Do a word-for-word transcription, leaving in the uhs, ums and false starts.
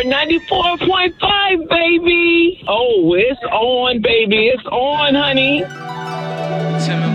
Power ninety-four point five, baby. Oh, it's on, baby. It's on, honey. Tell me